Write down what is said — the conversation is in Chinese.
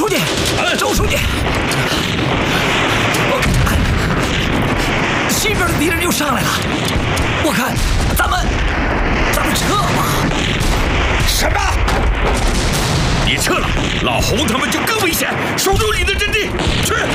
书记，周书记，西边的敌人又上来了，我看咱们撤吧。 什么？你撤了，老洪他们就更危险，守住你的阵地，去！